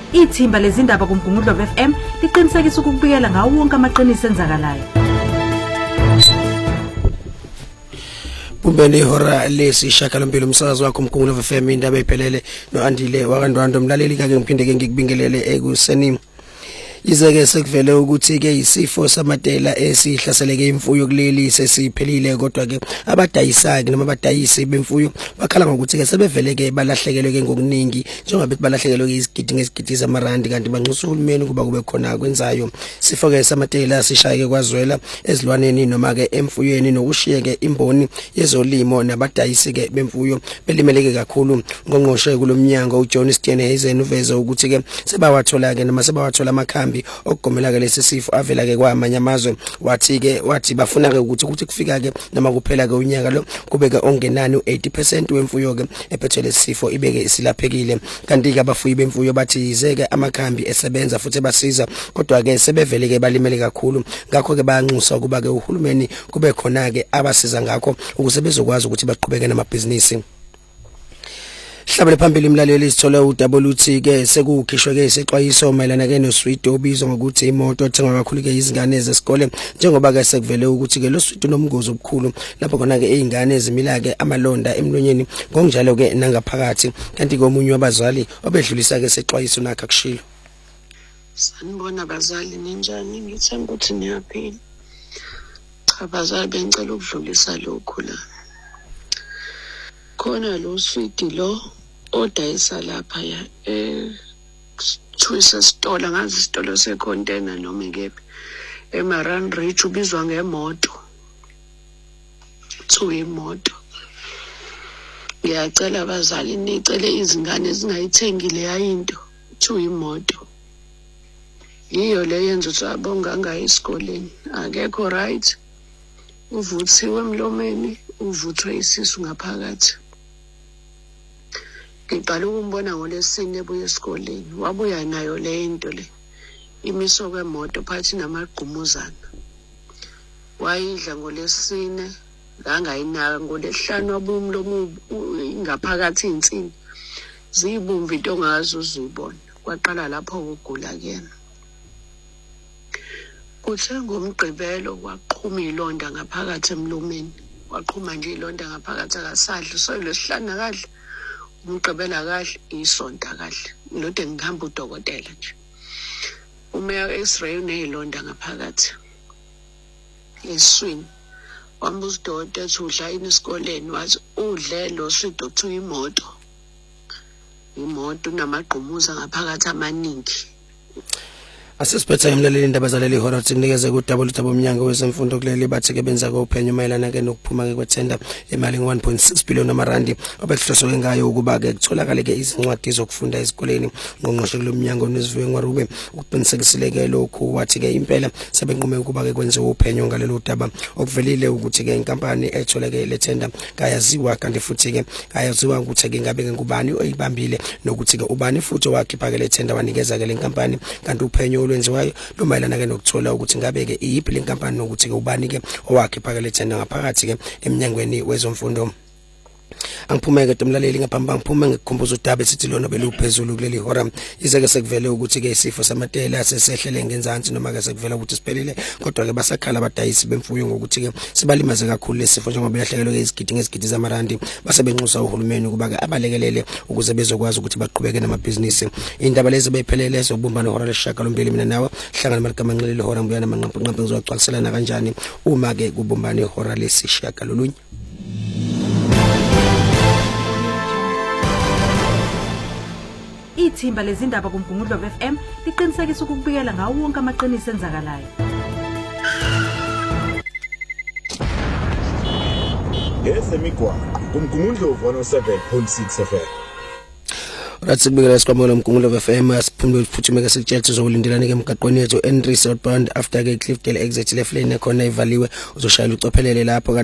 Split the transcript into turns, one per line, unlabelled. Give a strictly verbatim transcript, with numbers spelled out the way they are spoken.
Ithimba lezindaba kuMgungundlovu F M liqinisekisa ukubikela ngawo wonke amaqiniso enzakalayo.
Bumbeni hora lesi shakalompilo umsakazo wakho uMgungundlovu F M indaba ephelele noandile wakandwando mlaleli kake ngiphinde ke ngikubingelele ekuseni. Izeke sekuvele ukuthi ke isifo samatela esihlaseleke imfuyo kuleli sesiphelile kodwa ke abadayisaki noma abadayisi bemfuyo bakhala ngokuthi ke sebevele ke balahlekelwe ke ngokuningi njengoba balahlekelwe ke izigidi ngezigidi zamarandi kanti banxusa uhulumeni kuba kube khona kwenzayo. Sifo ke samatela sishayeke kwazwela ezilwaneni noma ke emfuyweni nokushiyeke imboni yezolimo nabadayisi ke bemfuyo belimeleke kakhulu. Ngongqoshe kulomnyango uJohn Steenhuisen uveze ukuthi ke sebawathola ke noma sebawathola amakhambi okugomela ke lesi sifo avela ke kwamanye amazwe. Wathi ke wathi bafuna ke ukuthi ukuthi kufika ke noma kuphela ke unyaka lo kube ke ongenani u-eighty percent wemfuyo ke ephethwe lesi sifo ibeke isilaphekile. Kanti ke abafuyi bemfuyo bathi izeke amakhambi esebenza futhi basiza kodwa ke sebevele ke balimele kakhulu. Ngakho ke bayanxusa ukuba ke uhulumeni kube khona ke abasiza ngakho ukuze bezokwazi ukuthi baqhubeke namabhizinisi. Hlabele phambili imlaleli sithola u-W T ke sekukhishwe ke isixwayiso mayelana ke noswito obizwa ngokuthi imoto ethenga kakhulu ke izingane zesikole njengoba ke sekuvele ukuthi ke lo swito nomngozi obukhulu lapho khona ke izingane ezimila ke amalonda emlonyeni ngokunjalo ke nangaphakathi. Kanti ke omunye wabazali obedlulisa ke isixwayiso nakho akushilo.
Sanibona bazali ninjani, ngithemba ukuthi niyaphila. Cha bazali bengicela ukudlulisa lokhu la. Khona lo switi lo odayisa lapha ya eh choice store ngazi isitolo secontainer noma ngephi eMaran Ridge ubizwa ngemoto two imoto. Ngiyacela abazali nicele izingane ezingayithengile yayinto two imoto yiyo le yenza ukuthi abonga ngayo esikoleni akekho right uvuthiwe emlomeni uvuthwe isisu ngaphakathi. Ngiqala ukumbona ngolesine ebuya esikoleni wabuya nayo le into le imiso kwemoto phakathi namagqumuzana wayidla ngolesine ngangayinaka ngolesihlanu wabuya umlomo ingaphakathi insini zibumva into ongazi uzibona kwaqala lapho ukugula kuyena. Kuthe ngomgqibelo kwaqhuma ilonda ngaphakathi emlomeni waqhuma nje ilonda ngaphakathi akasadli so lesihlanu akadli umgqibela kahle isonta kahle lode ngihamba udokotela nje umeya X-ray unezilonda ngaphakathi eswini wambuza udokotela ukuthi udla yini esikoleni wathi udle lo swito kuthiwa imoto imoto namagqumuza ngaphakathi amaningi.
Asisiphethe imlaleli indaba zaleli hora ukuthi kunikeze ku W T umnyango wezemfundo kuleli bathi ke benza ko uphenyo mayelana ke nokuphuma ke kwethenda imali nge one point six billion amarandi obekuhloswe ngayo ukuba ke kutholakale ke izincwadi zokufunda esikoleni. Ngongqoshe kulomnyango nezivuye ngwaRube ukuqinisekisile ke lokhu wathi ke impela sebenqume ukuba ke kwenziwe uphenyo ngalelo daba okuvelile ukuthi ke inkampani ethola ke lethenda kayaziwa kanti futhi ke ayaziwa ukuthi ke ngabe ke ngubani oyibambile nokuthi ke ubani futhi wakhipha ke lethenda wanikeza ke lenkampani kanti uphenyo lwenziwayo lumayelana ke nokuthola ukuthi ngabe ke iyiphi lenkampani nokuthi ke ubani ke owakhipha ke lethenda ngaphakathi ke eminyangweni wezomfundo. Angiphumeke domlaleli ngaphamba ngiphume ngikukhumbuza udaba esithi lona beluphezulu kuleli hora izeke sekuvele ukuthi ke isifo samatela sesehlele ngenzansi noma ke sekuvela ukuthi siphelile kodwa ke basakhala abadayisi bemfuyo ngokuthi ke sibalimaze kakhulu lesifo njengoba belahlekelwe ke izigidi ngezigidi zamarandi basebenxusa uhulumeni ukuba ke abalekelele ukuze bezokwazi ukuthi baqhubeke namabhizinisi. Indaba lezi beyiphelele sobumbana ihora lesishiyagalombili mina nawe hlangana maligama nxelele ihora ngibuyana manqampu nqampu ngizogcwaliselana kanjani uma ke kubumbana ihora lesishiyagalolunye.
Ithimba lezindaba kuMgungundlovu F M liqinisekisa ukubikela ngawo wonke amaqiniso enzakalayo.
Esemigwaqo kuMgungundlovu one oh seven point six F M.
Rathi kubikela isikwamela uMgungundlovu F M asiphumule futhi sikutshela sizokulindelana ke emgaqweni yethu Henry Southbound after ke Cliffdale exit left lane khona ivaliwe uzoshayela ucophelele lapho.